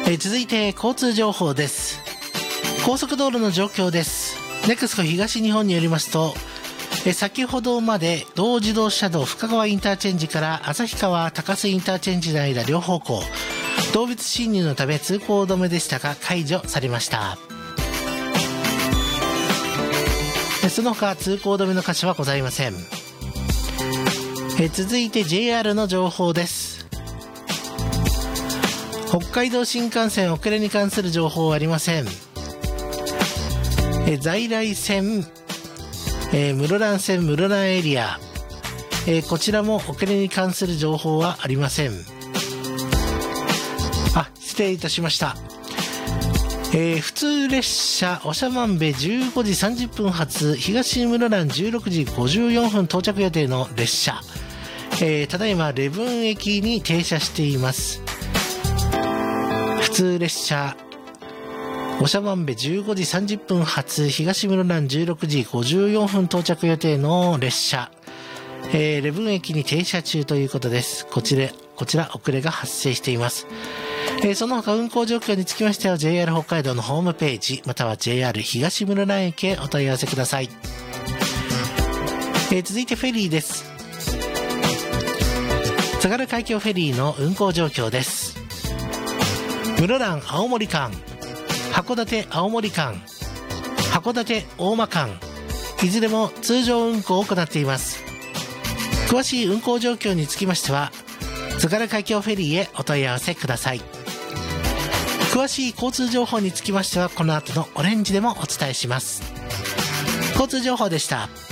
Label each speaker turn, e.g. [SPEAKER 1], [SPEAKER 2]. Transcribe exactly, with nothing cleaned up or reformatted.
[SPEAKER 1] え続いて交通情報です。高速道路の状況です。ネクスコ東日本によりますと、え先ほどまで道自動車道深川インターチェンジから旭川高須インターチェンジの間両方向動物侵入のため通行止めでしたが解除されました。その他通行止めの箇所はございません。え続いて ジェイアール の情報です。北海道新幹線遅れに関する情報はありません。え在来線、え室蘭線室蘭エリア、えこちらも遅れに関する情報はありません。あ、失礼いたしました。えー、普通列車長万部じゅうごじさんじゅっぷん発東室蘭じゅうろくじごじゅうよんぷん到着予定の列車、えー、ただいま礼文駅に停車しています。普通列車長万部じゅうごじさんじゅっぷん発東室蘭じゅうろくじごじゅうよんぷん到着予定の列車、えー、礼文駅に停車中ということです。こちらこちら遅れが発生しています。えー、その他運行状況につきましては ジェイアール 北海道のホームページまたは ジェイアール 東室蘭駅へお問い合わせください。えー、続いてフェリーです。津軽海峡フェリーの運行状況です。室蘭青森間、函館青森間、函館大間間、いずれも通常運行を行っています。詳しい運行状況につきましては津軽海峡フェリーへお問い合わせください。詳しい交通情報につきましてはこの後のオレンジでもお伝えします。交通情報でした。